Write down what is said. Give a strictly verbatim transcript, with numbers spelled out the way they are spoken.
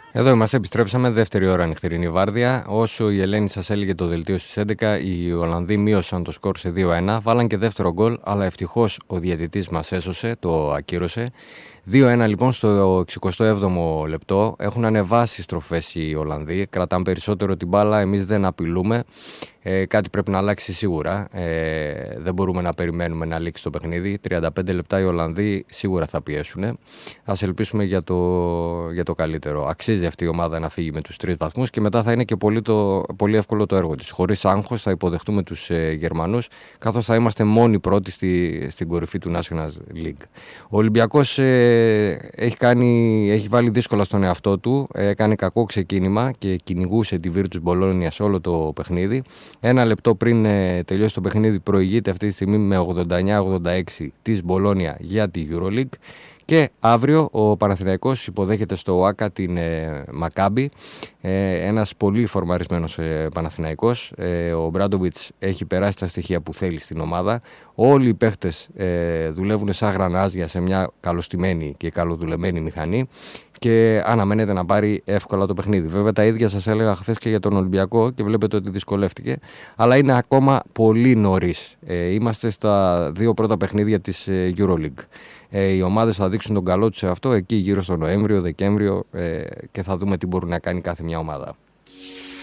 Εδώ είμαστε, επιστρέψαμε, δεύτερη ώρα νυχτερινή βάρδια. Όσο η Ελένη σας έλεγε το δελτίο στις έντεκα, οι Ολλανδοί μείωσαν το σκορ σε δύο ένα, βάλαν και δεύτερο γκολ, αλλά ευτυχώς ο διαιτητής μας έσωσε, το ακύρωσε. δύο ένα λοιπόν στο εξηκοστό έβδομο λεπτό. Έχουν ανεβάσει στροφές οι Ολλανδοί, κρατάνε περισσότερο την μπάλα, εμείς δεν απειλούμε. Ε, κάτι πρέπει να αλλάξει σίγουρα. Ε, δεν μπορούμε να περιμένουμε να λήξει το παιχνίδι. τριάντα πέντε λεπτά οι Ολλανδοί σίγουρα θα πιέσουν. Ας ελπίσουμε για το, για το καλύτερο. Αξίζει αυτή η ομάδα να φύγει με τους τρεις βαθμούς και μετά θα είναι και πολύ, το, πολύ εύκολο το έργο της. Χωρίς άγχος θα υποδεχτούμε τους ε, Γερμανούς, καθώς θα είμαστε μόνοι πρώτοι στη, στην κορυφή του National League. Ο Ολυμπιακός ε, έχει, κάνει, έχει βάλει δύσκολα στον εαυτό του. Έκανε κακό ξεκίνημα και κυνηγούσε τη Virtus Bologna σε όλο το παιχνίδι. Ένα λεπτό πριν ε, τελειώσει το παιχνίδι προηγείται αυτή τη στιγμή με ογδόντα εννιά ογδόντα έξι της Μπολόνια για τη EuroLeague. Και αύριο ο Παναθηναϊκός υποδέχεται στο ΟΑΚΑ την ε, Μακάμπι, ε, ένας πολύ φορμαρισμένος ε, Παναθηναϊκός. Ε, ο Μπράντοβιτς έχει περάσει τα στοιχεία που θέλει στην ομάδα. Όλοι οι παίχτες ε, δουλεύουν σαν γρανάζια σε μια καλοστημένη και καλοδουλεμένη μηχανή και αναμένεται να πάρει εύκολα το παιχνίδι. Βέβαια τα ίδια σας έλεγα χθες και για τον Ολυμπιακό και βλέπετε ότι δυσκολεύτηκε, αλλά είναι ακόμα πολύ νωρίς. Ε, είμαστε στα δύο πρώτα παιχνίδια της ε, EuroLeague. Ε, οι ομάδες θα δείξουν τον καλό τους σε αυτό εκεί γύρω στο Νοέμβριο, Δεκέμβριο ε, και θα δούμε τι μπορεί να κάνει κάθε μια ομάδα.